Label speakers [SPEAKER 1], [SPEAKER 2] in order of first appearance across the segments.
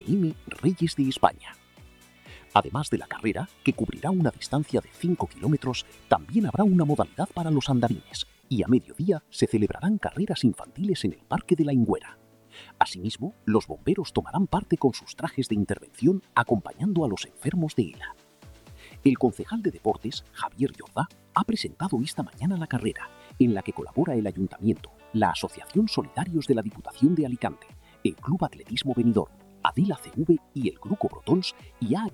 [SPEAKER 1] IME Reyes de España. Además de la carrera, que cubrirá una distancia de 5 kilómetros, también habrá una modalidad para los andarines, y a mediodía se celebrarán carreras infantiles en el Parque de la Ingüera. Asimismo, los bomberos tomarán parte con sus trajes de intervención acompañando a los enfermos de ELA. El concejal de Deportes, Javier Jordá, ha presentado esta mañana la carrera, en la que colabora el Ayuntamiento, la Asociación Solidarios de la Diputación de Alicante, el Club Atletismo Benidorm, Adela CV y el Grupo Brotons, y ha...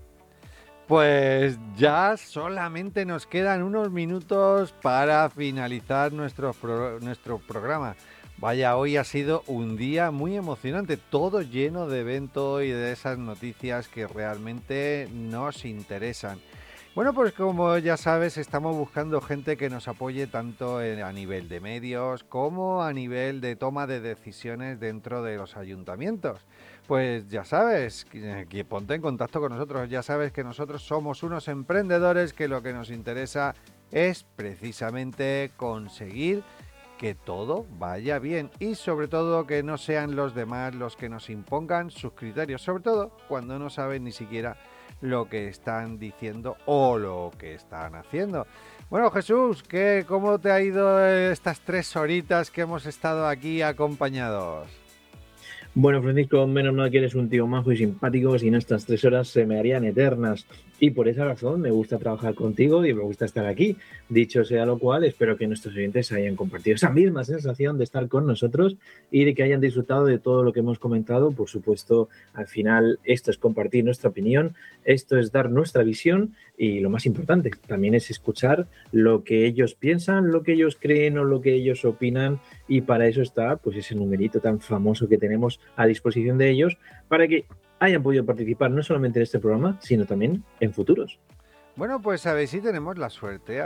[SPEAKER 2] Pues ya solamente nos quedan unos minutos para finalizar nuestro programa. Vaya, hoy ha sido un día muy emocionante, todo lleno de eventos y de esas noticias que realmente nos interesan. Bueno, pues como ya sabes, estamos buscando gente que nos apoye tanto a nivel de medios como a nivel de toma de decisiones dentro de los ayuntamientos. Pues ya sabes, que ponte en contacto con nosotros, ya sabes que nosotros somos unos emprendedores que lo que nos interesa es precisamente conseguir que todo vaya bien y sobre todo que no sean los demás los que nos impongan sus criterios, sobre todo cuando no saben ni siquiera lo que están diciendo o lo que están haciendo. Bueno, Jesús, ¿cómo te ha ido estas 3 horitas que hemos estado aquí acompañados?
[SPEAKER 3] Bueno, Francisco, menos mal que eres un tío majo y simpático, si no estas 3 horas se me harían eternas. Y por esa razón me gusta trabajar contigo y me gusta estar aquí. Dicho sea lo cual, espero que nuestros oyentes hayan compartido esa misma sensación de estar con nosotros y de que hayan disfrutado de todo lo que hemos comentado. Por supuesto, al final esto es compartir nuestra opinión, esto es dar nuestra visión y lo más importante también es escuchar lo que ellos piensan, lo que ellos creen o lo que ellos opinan, y para eso está pues ese numerito tan famoso que tenemos a disposición de ellos para que hayan podido participar no solamente en este programa, sino también en futuros.
[SPEAKER 2] Bueno, pues a ver si tenemos la suerte,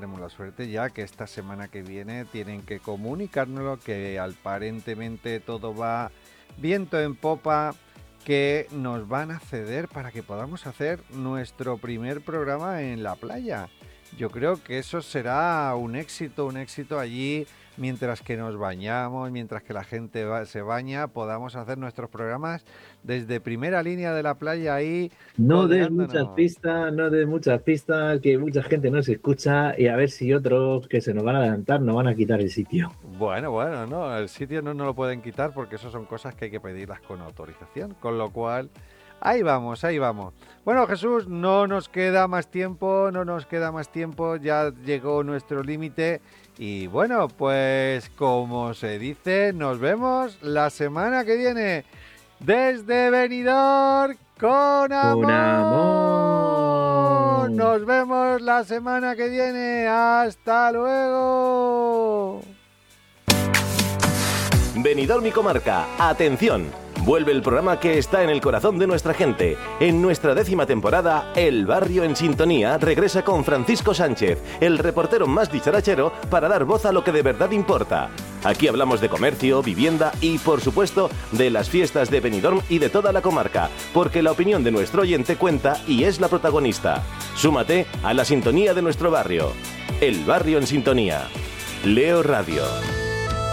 [SPEAKER 2] ya que esta semana que viene tienen que comunicárnoslo, que aparentemente todo va viento en popa, que nos van a ceder para que podamos hacer nuestro primer programa en la playa. Yo creo que eso será un éxito allí. Mientras que nos bañamos, mientras que la gente se baña, podamos hacer nuestros programas desde primera línea de la playa ahí.
[SPEAKER 3] No des muchas pistas, que mucha gente nos escucha y a ver si otros que se nos van a adelantar nos van a quitar el sitio.
[SPEAKER 2] Bueno, no, el sitio no lo pueden quitar porque eso son cosas que hay que pedirlas con autorización, con lo cual... Ahí vamos. Bueno, Jesús, no nos queda más tiempo, ya llegó nuestro límite y bueno, pues como se dice, nos vemos la semana que viene desde Benidorm con amor.
[SPEAKER 3] ¡Con amor!
[SPEAKER 2] Nos vemos la semana que viene, ¡hasta luego!
[SPEAKER 4] Benidorm y comarca, atención. Vuelve el programa que está en el corazón de nuestra gente. En nuestra 10ª temporada, El Barrio en Sintonía regresa con Francisco Sánchez, el reportero más dicharachero, para dar voz a lo que de verdad importa. Aquí hablamos de comercio, vivienda y, por supuesto, de las fiestas de Benidorm y de toda la comarca, porque la opinión de nuestro oyente cuenta y es la protagonista. Súmate a la sintonía de nuestro barrio. El Barrio en Sintonía. Leo Radio.